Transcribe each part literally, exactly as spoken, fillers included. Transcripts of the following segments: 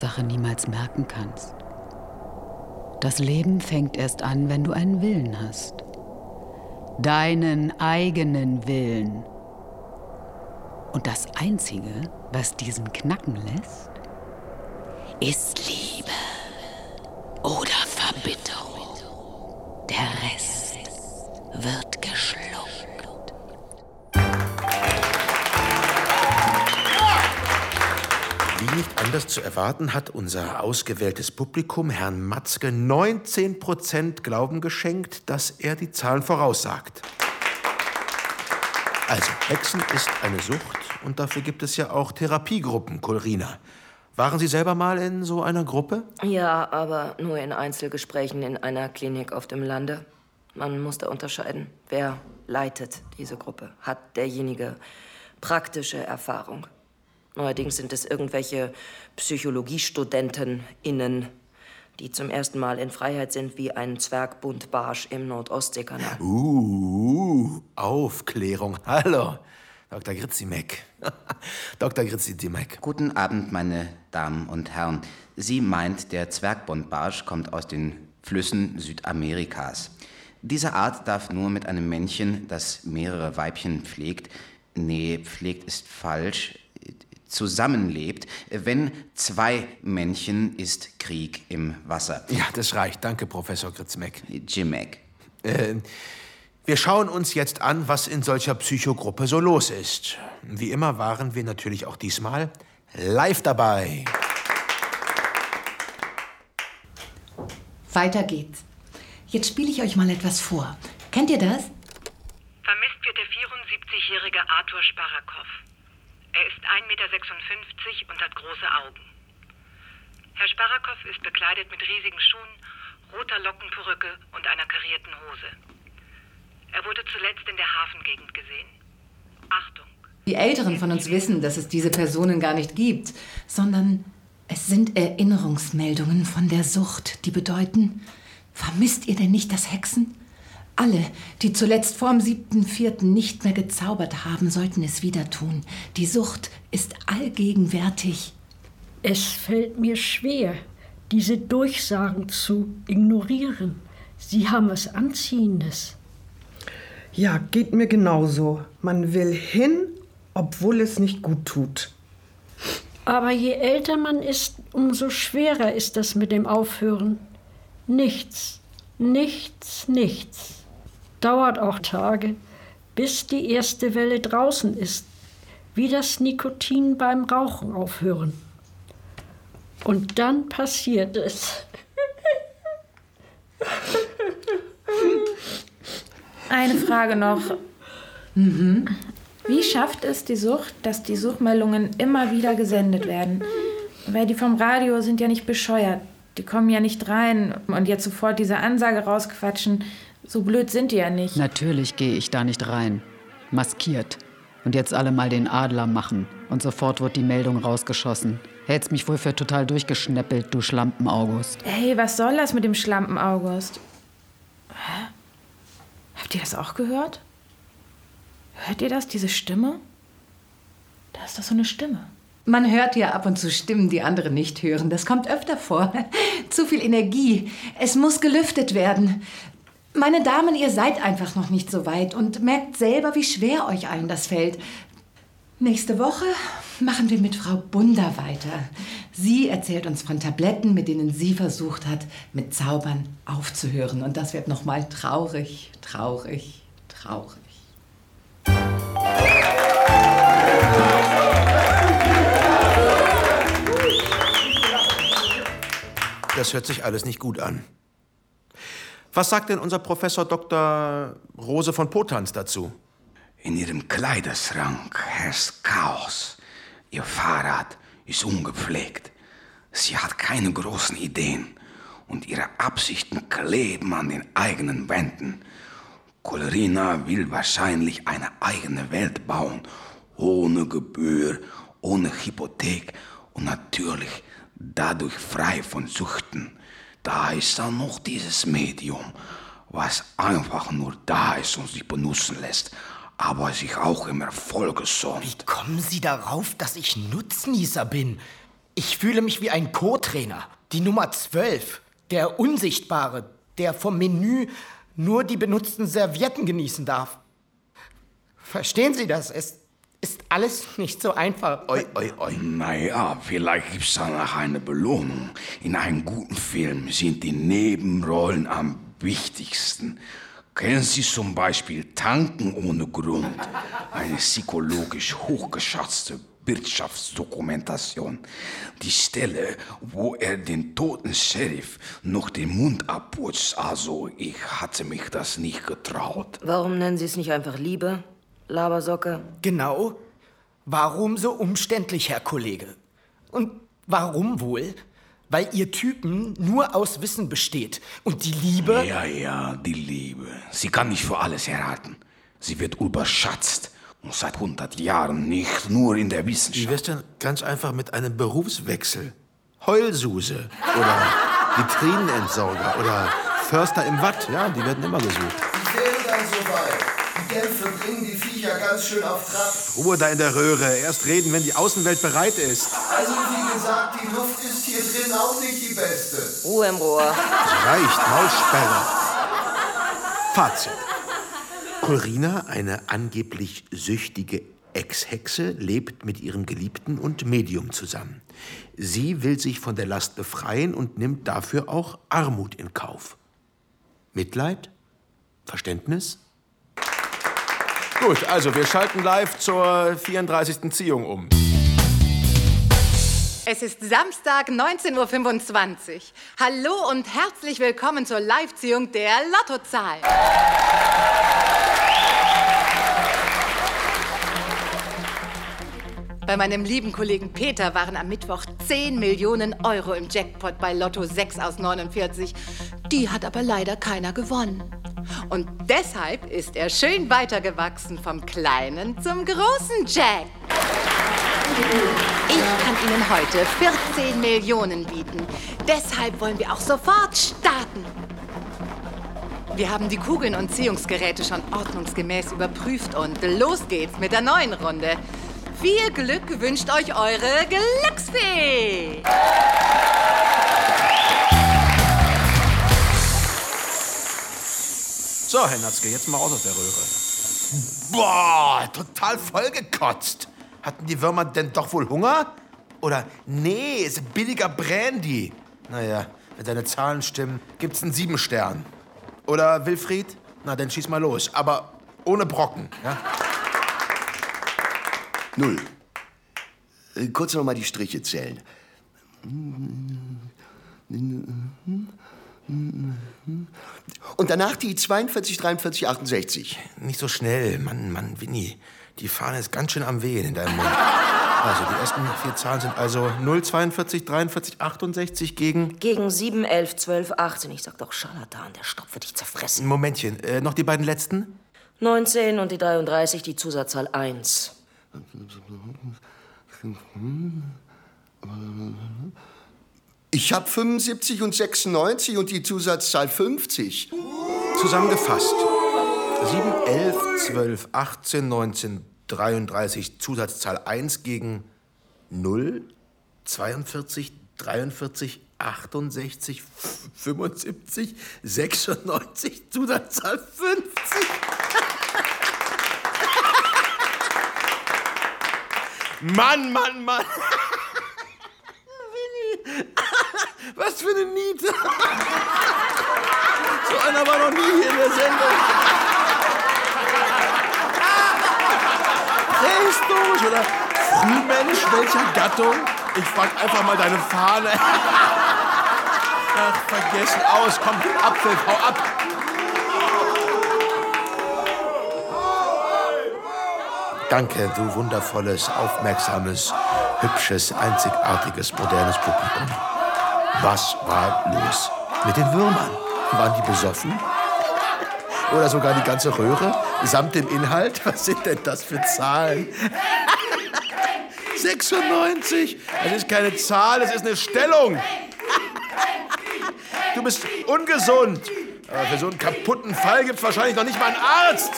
Sache niemals merken kannst. Das Leben fängt erst an, wenn du einen Willen hast. Deinen eigenen Willen. Und das Einzige, was diesen knacken lässt, ist Liebe oder Verbitterung. Der Rest wird geschluckt. Wie nicht anders zu erwarten, hat unser ausgewähltes Publikum Herrn Matzke neunzehn Prozent Glauben geschenkt, dass er die Zahlen voraussagt. Also, Hexen ist eine Sucht und dafür gibt es ja auch Therapiegruppen, Corinna. Waren Sie selber mal in so einer Gruppe? Ja, aber nur in Einzelgesprächen in einer Klinik auf dem Lande. Man muss da unterscheiden, wer leitet diese Gruppe. Hat derjenige praktische Erfahrung? Neuerdings sind es irgendwelche PsychologiestudentInnen, die zum ersten Mal in Freiheit sind wie ein Zwergbundbarsch im Nordostseekanal. Uh, Aufklärung. Hallo, Doktor Grzimek. Doktor Grzimek. Guten Abend, meine Damen und Herren. Sie meint, der Zwergbundbarsch kommt aus den Flüssen Südamerikas. Diese Art darf nur mit einem Männchen, das mehrere Weibchen pflegt, nee, pflegt ist falsch, zusammenlebt. Wenn zwei Männchen, ist Krieg im Wasser. Ja, das reicht. Danke, Professor Grzimek. Jimek. Äh, wir schauen uns jetzt an, was in solcher Psychogruppe so los ist. Wie immer waren wir natürlich auch diesmal live dabei. Weiter geht's. Jetzt spiele ich euch mal etwas vor. Kennt ihr das? Vermisst wird der vierundsiebzigjährige Arthur Sparakow. Er ist ein Meter sechsundfünfzig und hat große Augen. Herr Sparakow ist bekleidet mit riesigen Schuhen, roter Lockenperücke und einer karierten Hose. Er wurde zuletzt in der Hafengegend gesehen. Achtung! Die Älteren von uns wissen, dass es diese Personen gar nicht gibt, sondern es sind Erinnerungsmeldungen von der Sucht, die bedeuten, vermisst ihr denn nicht das Hexen? Alle, die zuletzt vorm siebten vierten nicht mehr gezaubert haben, sollten es wieder tun. Die Sucht ist allgegenwärtig. Es fällt mir schwer, diese Durchsagen zu ignorieren. Sie haben was Anziehendes. Ja, geht mir genauso. Man will hin, obwohl es nicht gut tut. Aber je älter man ist, umso schwerer ist das mit dem Aufhören. Nichts, nichts, nichts. Dauert auch Tage, bis die erste Welle draußen ist, wie das Nikotin beim Rauchen aufhören. Und dann passiert es. Eine Frage noch. Mhm. Wie schafft es die Sucht, dass die Suchmeldungen immer wieder gesendet werden? Weil die vom Radio sind ja nicht bescheuert. Die kommen ja nicht rein und jetzt sofort diese Ansage rausquatschen. So blöd sind die ja nicht. Natürlich gehe ich da nicht rein. Maskiert. Und jetzt alle mal den Adler machen. Und sofort wird die Meldung rausgeschossen. Hältst mich wohl für total durchgeschnäppelt, du Schlampen-August. Hey, was soll das mit dem Schlampen-August? Hä? Habt ihr das auch gehört? Hört ihr das, diese Stimme? Da ist doch so eine Stimme. Man hört ja ab und zu Stimmen, die andere nicht hören. Das kommt öfter vor. Zu viel Energie. Es muss gelüftet werden. Meine Damen, ihr seid einfach noch nicht so weit und merkt selber, wie schwer euch allen das fällt. Nächste Woche machen wir mit Frau Bunder weiter. Sie erzählt uns von Tabletten, mit denen sie versucht hat, mit Zaubern aufzuhören. Und das wird noch mal traurig, traurig, traurig. Das hört sich alles nicht gut an. Was sagt denn unser Professor Doktor Rose von Potanz dazu? In ihrem Kleiderschrank herrscht Chaos. Ihr Fahrrad ist ungepflegt. Sie hat keine großen Ideen und ihre Absichten kleben an den eigenen Wänden. Corinna will wahrscheinlich eine eigene Welt bauen, ohne Gebühr, ohne Hypothek und natürlich dadurch frei von Süchten. Da ist dann noch dieses Medium, was einfach nur da ist und sich benutzen lässt, aber sich auch im Erfolg sont. Wie kommen Sie darauf, dass ich Nutznießer bin? Ich fühle mich wie ein Co-Trainer. Die Nummer zwölf. Der Unsichtbare, der vom Menü nur die benutzten Servietten genießen darf. Verstehen Sie das? Es ist alles nicht so einfach. Oi, oi, oi. Naja, vielleicht gibt's danach eine Belohnung. In einem guten Film sind die Nebenrollen am wichtigsten. Kennen Sie zum Beispiel Tanken ohne Grund? Eine psychologisch hochgeschätzte Wirtschaftsdokumentation. Die Stelle, wo er den toten Sheriff noch den Mund abputzt. Also, ich hatte mich das nicht getraut. Warum nennen Sie es nicht einfach Liebe, Labersocke? Genau. Warum so umständlich, Herr Kollege? Und warum wohl? Weil Ihr Typen nur aus Wissen besteht. Und die Liebe... Ja, ja, die Liebe. Sie kann nicht für alles erhalten. Sie wird überschätzt. Und seit hundert Jahren nicht nur in der Wissenschaft. Wie wär's denn ganz einfach mit einem Berufswechsel? Heulsuse oder Vitrinenentsorger oder Förster im Watt, ja, die werden immer gesucht. Ich wäre dann soweit. Die Dämpfe bringen die Viecher ganz schön auf Trab. Ruhe da in der Röhre. Erst reden, wenn die Außenwelt bereit ist. Also wie gesagt, die Luft ist hier drin auch nicht die beste. Ruhe im Rohr. Es reicht, Maulsperre. Fazit. Corinna, eine angeblich süchtige Ex-Hexe, lebt mit ihrem Geliebten und Medium zusammen. Sie will sich von der Last befreien und nimmt dafür auch Armut in Kauf. Mitleid? Verständnis? Gut, also wir schalten live zur vierunddreißigsten Ziehung um. Es ist Samstag, neunzehn Uhr fünfundzwanzig. Hallo und herzlich willkommen zur Live-Ziehung der Lottozahl. Bei meinem lieben Kollegen Peter waren am Mittwoch zehn Millionen Euro im Jackpot bei Lotto sechs aus neunundvierzig. Die hat aber leider keiner gewonnen. Und deshalb ist er schön weitergewachsen vom kleinen zum großen Jack. Ich kann Ihnen heute vierzehn Millionen bieten. Deshalb wollen wir auch sofort starten. Wir haben die Kugeln und Ziehungsgeräte schon ordnungsgemäß überprüft und los geht's mit der neuen Runde. Viel Glück wünscht euch eure Glücksfee! So, Herr Natzke, jetzt mal raus aus der Röhre. Boah, total vollgekotzt. Hatten die Würmer denn doch wohl Hunger? Oder, nee, ist billiger Brandy. Naja, wenn deine Zahlen stimmen, gibt's einen sieben Stern. Oder, Wilfried? Na, dann schieß mal los. Aber ohne Brocken, ja? Null. Äh, kurz noch mal die Striche zählen. Und danach die zweiundvierzig, dreiundvierzig, achtundsechzig. Nicht so schnell, Mann, Mann, Winnie. Die Fahne ist ganz schön am Wehen in deinem Mund. Also, die ersten vier Zahlen sind also null, zweiundvierzig, dreiundvierzig, achtundsechzig gegen... Gegen sieben, elf, zwölf, achtzehn. Ich sag doch, Scharlatan, der Stopp wird dich zerfressen. Momentchen, äh, noch die beiden letzten? neunzehn und die dreiunddreißig, die Zusatzzahl eins. Ich habe fünfundsiebzig und sechsundneunzig und die Zusatzzahl fünfzig. Zusammengefasst. sieben, elf, zwölf, achtzehn, neunzehn, dreiunddreißig, Zusatzzahl eins gegen null, zweiundvierzig, dreiundvierzig, achtundsechzig, fünfundsiebzig, sechsundneunzig, Zusatzzahl fünfzig. Mann, Mann, Mann. Winnie. Was für eine Niete. So einer war noch nie hier in der Sendung. Prähistorisch oder Frühmensch, welcher Gattung? Ich frag einfach mal deine Fahne. Ach, vergessen aus. Komm, Apfel, hau ab. Danke, du wundervolles, aufmerksames, hübsches, einzigartiges, modernes Publikum. Was war los mit den Würmern? Waren die besoffen? Oder sogar die ganze Röhre samt dem Inhalt? Was sind denn das für Zahlen? sechsundneunzig! Das ist keine Zahl, es ist eine Stellung. Du bist ungesund. Aber für so einen kaputten Fall gibt's wahrscheinlich noch nicht mal einen Arzt.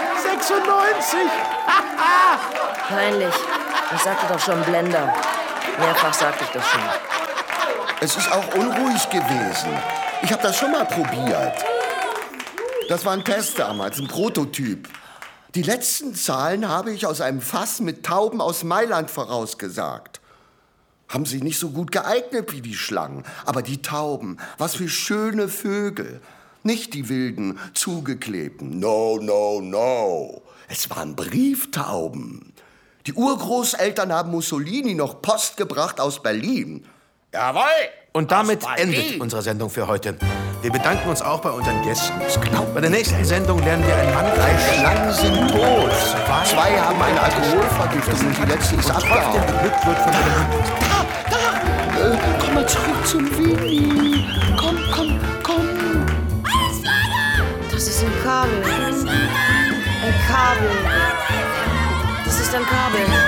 sechsundneunzig! Peinlich. Ich sagte doch schon Blender. Mehrfach sagte ich das schon. Es ist auch unruhig gewesen. Ich habe das schon mal probiert. Das war ein Test damals, ein Prototyp. Die letzten Zahlen habe ich aus einem Fass mit Tauben aus Mailand vorausgesagt. Haben sie nicht so gut geeignet wie die Schlangen. Aber die Tauben, was für schöne Vögel. Nicht die wilden, zugeklebten. No, no, no. Es waren Brieftauben. Die Urgroßeltern haben Mussolini noch Post gebracht aus Berlin. Jawohl! Und damit endet unsere Sendung für heute. Wir bedanken uns auch bei unseren Gästen. Bei der nächsten Sendung lernen wir einen Mann Drei Schlangen sind tot. Zwei haben eine Alkoholvergiftung und die letzte ist abgehauen. Beglückt wird von Da, da! Äh, komm mal zurück zum Winnie. Komm, komm, komm. Das ist ein Kabel. Ein Kabel. Das ist ein Kabel.